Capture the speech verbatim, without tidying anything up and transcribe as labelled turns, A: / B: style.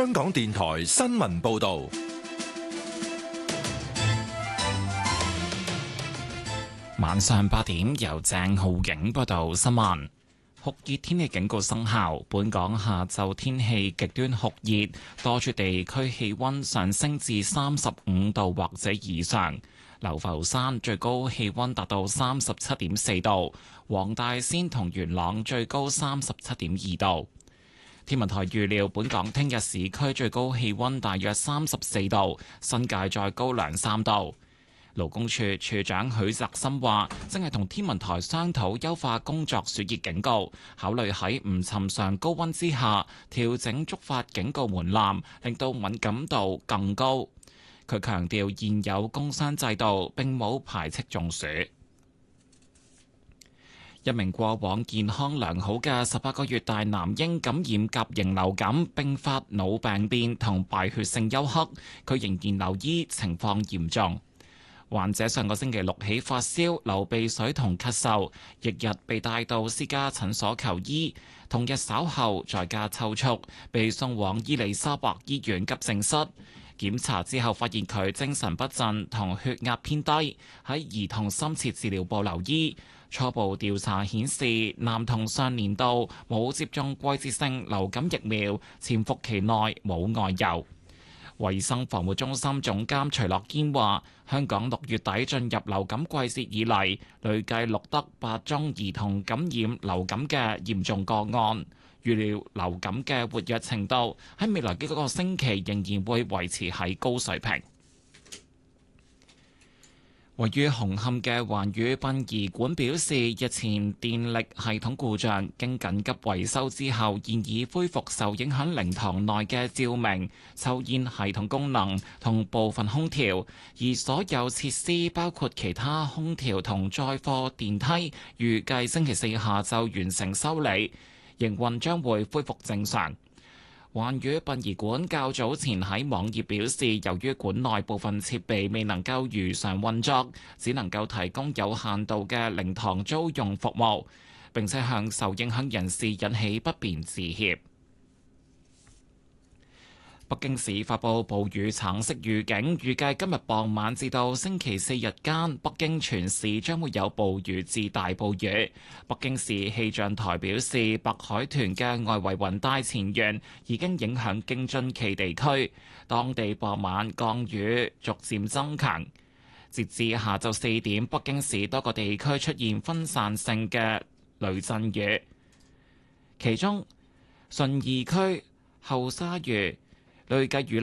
A: 香港電台新聞報道。
B: 晚上八點，由鄭浩景報道新聞。酷熱天氣警告生效，本港下晝天氣極端酷熱，多處地區氣溫上升至三十五度或者以上。流浮山最高氣溫達到三十七點四度，黃大仙同元朗最高三十七點二度。天文台預料，本港聽日市區最高氣溫大約三十四度，新界再高兩三度。勞工處處長許澤森話，正係同天文台商討優化工作暑熱警告，考慮喺唔尋常高溫之下調整觸發警告門檻，令到敏感度更高。佢強調，現有工傷制度並冇排斥中暑。一名過往健康良好嘅十八個月大男嬰感染甲型流感，並發腦病變同敗血性休克，佢仍然留醫，情況嚴重。患者上個星期六起發燒、流鼻水同咳嗽，翌日被帶到私家診所求醫，同日稍後在家抽搐，被送往伊利沙伯醫院急症室。檢查之後發現佢精神不振同血壓偏低，喺兒童深切治療部留醫。初步調查顯示，男童上年度冇接種季節性流感疫苗，潛伏期內冇外遊。衛生防護中心總監徐樂堅話，香港六月底進入流感季節以嚟，累計錄得八宗兒童感染流感嘅嚴重個案。預料流感嘅活躍程度喺未來幾個星期仍然會維持喺高水平。位於紅磡嘅環宇殯儀館表示，日前電力系統故障，經緊急維修之後，現已恢復受影響靈堂內嘅照明、抽煙系統功能同部分空調，而所有設施包括其他空調同載貨電梯，預計星期四下晝完成修理，營運將會恢復正常。環宇殯儀館較早前喺網頁表示，由於館內部分設備未能夠如常運作，只能夠提供有限度嘅靈堂租用服務，並且向受影響人士引起不便致歉。北京市發布暴雨橙色預警，預計今日傍晚至到星期四日間，北京全市將會有暴雨至大暴雨。北京市氣象台表示，白海豚嘅外圍雲帶前緣已經影響京津冀地區，當地傍晚降雨逐漸增強。截至下晝四點，北京市多個地區出現分散性嘅雷陣雨，其中順義區後沙峪累計雨